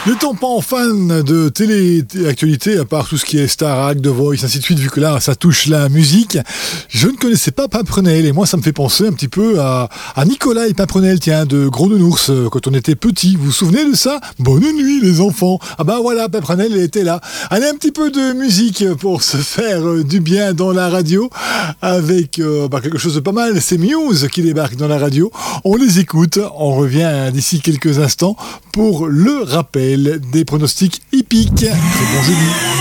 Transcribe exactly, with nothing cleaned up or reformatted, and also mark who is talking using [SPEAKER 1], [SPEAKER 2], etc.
[SPEAKER 1] N'étant pas en fan de télé-actualité, à part tout ce qui est Starac, The Voice, ainsi de suite, vu que là, ça touche la musique, je ne connaissais pas Pimprenel. Et moi, ça me fait penser un petit peu à, à Nicolas et Pimprenel, tiens, de Gros Nounours, quand on était petits. Vous vous souvenez de ça? Bonne nuit, les enfants. Ah bah voilà, Pimprenel, il était là. Allez, un petit peu de musique pour se faire du bien dans la radio, avec euh, bah, quelque chose de pas mal. C'est Muse qui débarque dans la radio. On les écoute. On revient d'ici quelques instants pour le rappel des pronostics hippiques. C'est bon jeudi.